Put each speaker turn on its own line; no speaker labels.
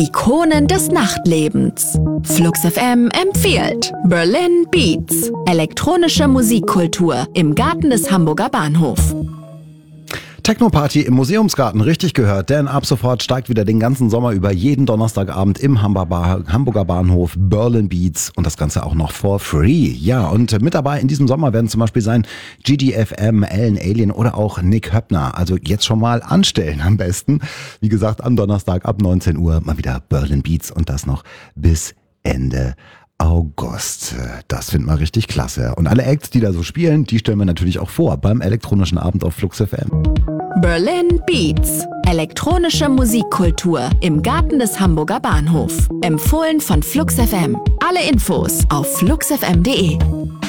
Ikonen des Nachtlebens. Flux FM empfiehlt Berlin Beats. Elektronische Musikkultur im Garten des Hamburger Bahnhof.
Techno-Party im Museumsgarten, richtig gehört, denn ab sofort steigt wieder den ganzen Sommer über jeden Donnerstagabend im Hamburger Bahnhof Berlin Beats und das Ganze auch noch for free. Ja, und mit dabei in diesem Sommer werden zum Beispiel sein GDFM, Ellen Alien oder auch Nick Höppner. Also jetzt schon mal anstellen am besten. Wie gesagt, am Donnerstag ab 19 Uhr mal wieder Berlin Beats und das noch bis Ende August. Das finden wir richtig klasse. Und alle Acts, die da so spielen, die stellen wir natürlich auch vor beim elektronischen Abend auf Flux FM.
Berlin Beats. Elektronische Musikkultur im Garten des Hamburger Bahnhof. Empfohlen von Flux FM. Alle Infos auf fluxfm.de.